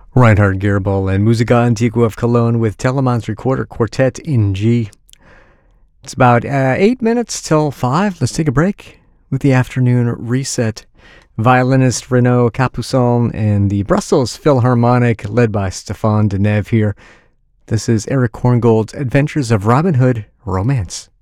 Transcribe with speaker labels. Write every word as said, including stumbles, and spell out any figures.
Speaker 1: Reinhard Gerbel and Musica Antigua of Cologne with Telemann's Recorder Quartet in G. It's about uh, eight minutes till five. Let's take a break with the afternoon reset. Violinist Renaud Capuçon and the Brussels Philharmonic, led by Stéphane Denève here. This is Eric Korngold's Adventures of Robin Hood Romance.